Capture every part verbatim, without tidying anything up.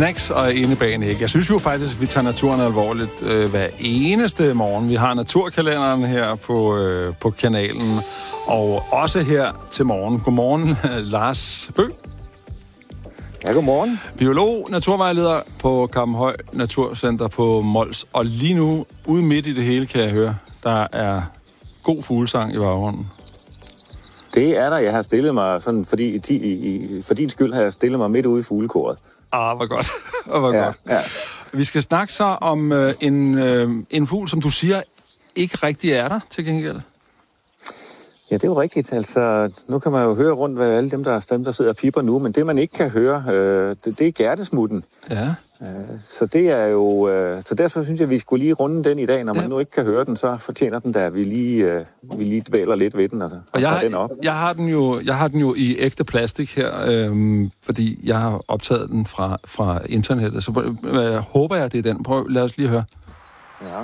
Snacks og inde bag en æg. Jeg synes jo faktisk, at vi tager naturen alvorligt øh, hver eneste morgen. Vi har naturkalenderen her på, øh, på kanalen, og også her til morgen. Godmorgen, Lars Bøgh. Ja, godmorgen. Biolog, naturvejleder på Kampenhøj Naturcenter på Mols. Og lige nu, ude midt i det hele, kan jeg høre, der er god fuglesang i baggrunden. Det er der. Jeg har stillet mig sådan, fordi i, i, for din skyld har jeg stillet mig midt ude i fuglekoret. Ah, hvor godt. hvor ja, godt. Ja. Vi skal snakke så om øh, en, øh, en fugl, som du siger, ikke rigtig er der til gengæld. Ja, det er jo rigtigt. Altså, nu kan man jo høre rundt, hvad alle dem, der, dem, der sidder og pipper nu, men det, man ikke kan høre, øh, det, det er gærtesmutten. Ja. Øh, så det er jo... Øh, så derfor synes jeg, vi skulle lige runde den i dag. Når man ja. nu ikke kan høre den, så fortjener den der, at vi lige, øh, vi lige dvæler lidt ved den og, og, og jeg, tager den op. Jeg har den jo, jeg har den jo i ægte plastik her, øh, fordi jeg har optaget den fra, fra internettet. Så øh, håber jeg, det er den. Prøv, lad os lige høre. Ja.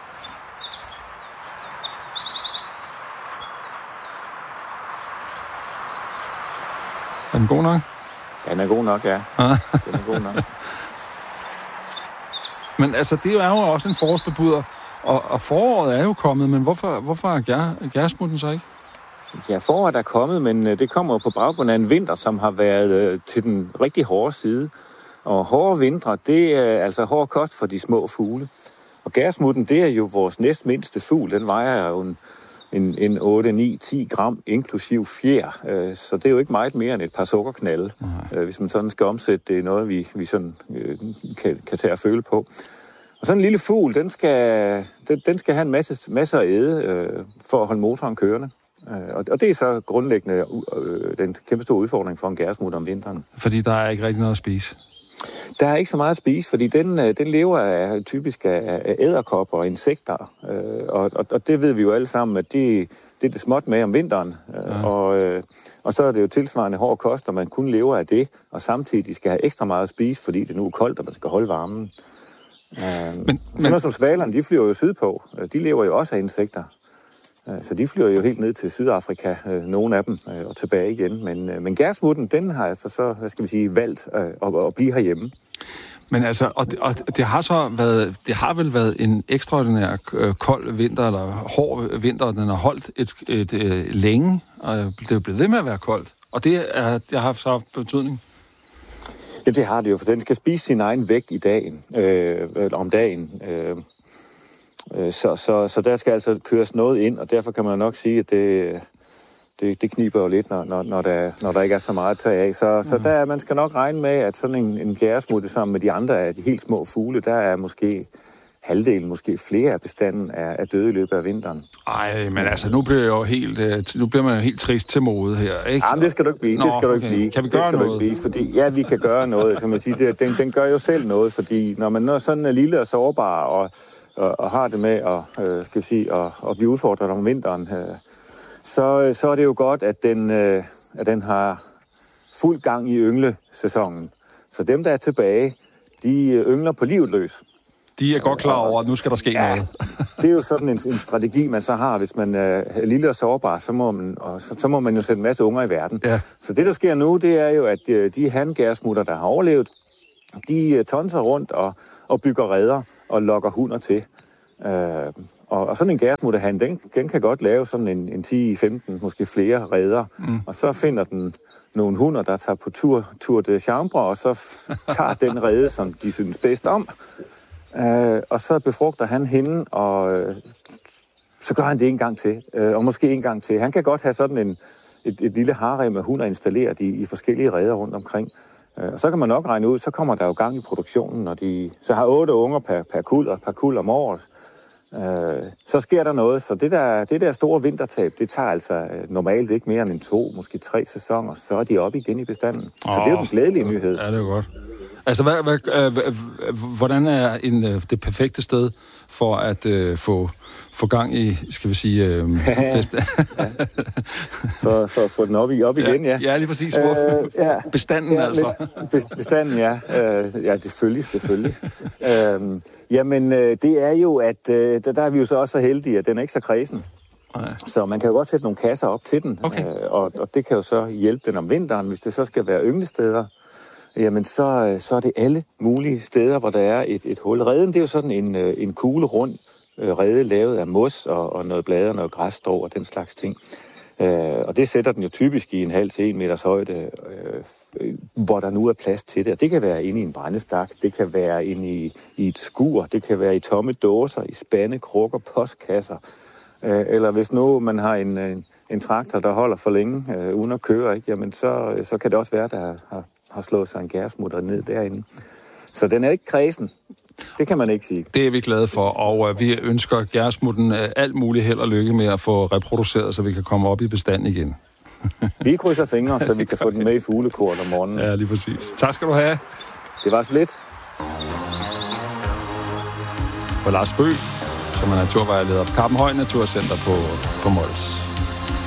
Er den god nok? Den er god nok, ja. Ah. Den er god nok. Men altså, det er jo også en forårsbebuder, og, og foråret er jo kommet, men hvorfor, hvorfor er gær, gærsmutten så ikke? Ja, foråret er kommet, men det kommer jo på baggrund af en vinter, som har været øh, til den rigtig hårde side. Og hårde vintre, det er altså hård kost for de små fugle. Og gærsmutten, det er jo vores næstmindste fugl. Den vejer jo en En, en otte, ni, ti gram, inklusiv fjer. Øh, så det er jo ikke meget mere end et par sukkerknalde, øh, hvis man sådan skal omsætte det i noget, vi, vi sådan, øh, kan, kan tage og føle på. Og sådan en lille fugl, den skal, den, den skal have en masse, masse at æde øh, for at holde motoren kørende. Øh, og, og det er så grundlæggende øh, den kæmpe store udfordring for en gærsmut om vinteren. Fordi der er ikke rigtig noget at spise? Der er ikke så meget at spise, fordi den, den lever af, typisk af æderkopper og insekter. Øh, og, og det ved vi jo alle sammen, at det, det er det småt med om vinteren. Ja. Og, øh, og så er det jo tilsvarende hård kost, og man kun lever af det, og samtidig skal have ekstra meget at spise, fordi det nu er koldt, og man skal holde varmen. Øh, men, sådan men... som svalerne, de flyver jo sydpå. De lever jo også af insekter. Så de flyver jo helt ned til Sydafrika, nogle af dem, og tilbage igen. Men, men gærsmutten, den har altså så, hvad skal vi sige, valgt at, at blive herhjemme. Men altså, og det, og det har så været, det har vel været en ekstraordinær kold vinter, eller hård vinter, den har holdt et, et, et længe, og det er blevet ved med at være koldt. Og det, er, det har haft så betydning. Ja, det har det jo, for den skal spise sin egen vægt i dagen, øh, om dagen. Øh. Så, så, så der skal altså køres noget ind, og derfor kan man nok sige, at det, det, det kniber jo lidt, når, når, der, når der ikke er så meget at tage af. Så, mm. så der, man skal nok regne med, at sådan en, en gæresmutte sammen med de andre af de helt små fugle, der er måske halvdelen, måske flere af bestanden er, er døde i løbet af vinteren. Ej, men altså, nu bliver, jo helt, nu bliver man jo helt trist til mode her, ikke? Jamen, det skal du ikke blive. Nå, det skal du ikke okay. blive. Kan vi gøre det skal noget? Du ikke blive, fordi, ja, vi kan gøre noget. Som jeg siger, det, den, den gør jo selv noget, fordi når man er sådan lille og sårbar, og Og, og har det med at, øh, skal vi sige, at, at blive udfordret om vinteren, øh, så, så er det jo godt, at den, øh, at den har fuld gang i ynglesæsonen. Så dem, der er tilbage, de yngler på livet løs. De er godt klar over, at nu skal der ske ja, noget. Det er jo sådan en, en strategi, man så har, hvis man er lille og sårbar, så må man, og så, så må man jo sætte en masse unger i verden. Ja. Så det, der sker nu, det er jo, at de hangærsmutter, der har overlevet, de tonser rundt og, og bygger reder og lokker hunder til. Øh, og, og sådan en gærsmutterhan, den, den kan godt lave sådan en, en ti femten, måske flere reder. Mm. Og så finder den nogle hunder, der tager på tur, tur de chambre, og så tager den rede, som de synes bedst om. Øh, og så befrugter han hende, og øh, så gør han det en gang til. Øh, og måske en gang til. Han kan godt have sådan en, et, et lille harem med hunder installeret i, i forskellige reder rundt omkring. Og så kan man nok regne ud, så kommer der jo gang i produktionen, når de så har otte unger per, per kuld og per kuld om året. Øh, så sker der noget, så det der, det der store vintertab, det tager altså normalt ikke mere end en to, måske tre sæsoner, så er de oppe igen i bestanden. Oh, så det er jo den glædelige nyhed. Ja, det er jo godt. Altså, hvad, hvad, øh, hvordan er en, øh, det perfekte sted for at øh, få, få gang i, skal vi sige... Øh, for, for at få den op, i, op igen, ja. Ja, lige præcis. Øh, ja. Bestanden, ja, altså. Bestanden, ja. Øh, ja, selvfølgelig, selvfølgelig. øh, jamen, øh, det er jo, at øh, der, der er vi jo så også så heldige, at den er ikke så kredsen. Nej. Så man kan jo godt sætte nogle kasser op til den, okay. øh, og, og det kan jo så hjælpe den om vinteren, hvis det så skal være ynglesteder. jamen så, så er det alle mulige steder, hvor der er et, et hul. Reden, det er jo sådan en, en kugle rund rede lavet af mos og, og noget blade og noget græsstrå og den slags ting. Øh, og det sætter den jo typisk i en halv til en meters højde, øh, hvor der nu er plads til det. Og det kan være inde i en brændestak, det kan være inde i, i et skur, det kan være i tomme dåser, i spande, krukker, postkasser. Øh, eller hvis nu man har en, en, en traktor, der holder for længe øh, uden at køre, ikke? Jamen så, så kan det også være, der har, har slået sig en gærsmutter ned derinde. Så den er ikke kredsen. Det kan man ikke sige. Det er vi glade for, og uh, vi ønsker gærsmutten uh, alt muligt held og lykke med at få reproduceret, så vi kan komme op i bestand igen. Vi krydser fingre, så vi kan få den med i fuglekort om morgenen. Ja, lige præcis. Tak skal du have. Det var så lidt. Og Lars Bøgh, som er naturvejleder på Kappenhøj Naturcenter på, på Mols.